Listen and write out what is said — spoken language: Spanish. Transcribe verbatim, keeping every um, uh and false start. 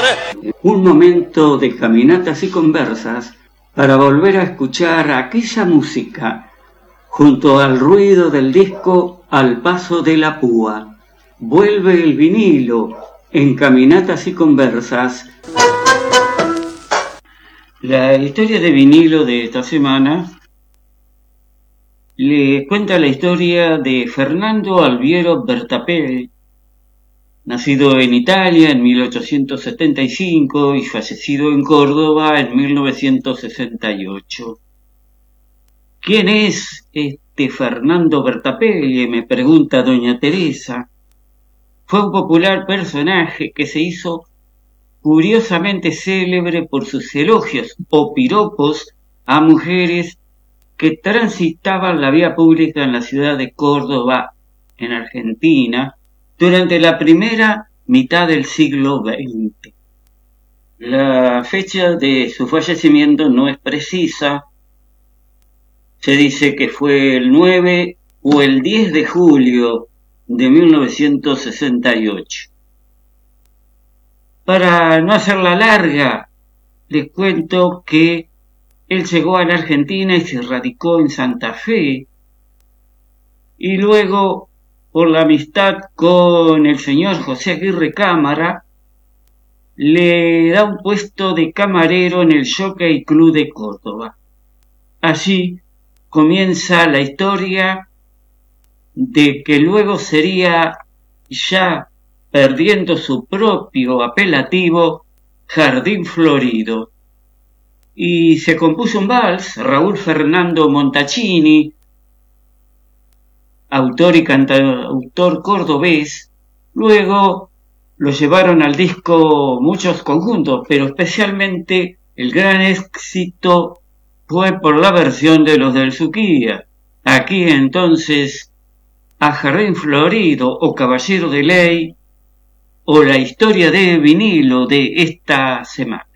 Un momento de caminatas y conversas para volver a escuchar aquella música junto al ruido del disco Al paso de la púa. Vuelve el vinilo en Caminatas y Conversas. La historia de vinilo de esta semana le cuenta la historia de Fernando Alviero Bertapelli, nacido en Italia en mil ochocientos setenta y cinco y fallecido en Córdoba en mil novecientos sesenta y ocho. ¿Quién es este Fernando Bertapelli?, me pregunta doña Teresa. Fue un popular personaje que se hizo curiosamente célebre por sus elogios o piropos a mujeres que transitaban la vía pública en la ciudad de Córdoba, en Argentina, durante la primera mitad del siglo veinte. La fecha de su fallecimiento no es precisa. Se dice que fue el nueve o el diez de julio de mil novecientos sesenta y ocho. Para no hacerla larga, les cuento que él llegó a la Argentina y se radicó en Santa Fe, y luego, por la amistad con el señor José Aguirre Cámara, le da un puesto de camarero en el Jockey Club de Córdoba. Allí comienza la historia de que luego sería, ya perdiendo su propio apelativo, Jardín Florido. Y se compuso un vals, Raúl Fernando Montalcini, autor y cantautor cordobés. Luego lo llevaron al disco muchos conjuntos, pero especialmente el gran éxito fue por la versión de los del Suquía. Aquí entonces, a Jardín Florido o Caballero de Ley, o la historia de vinilo de esta semana.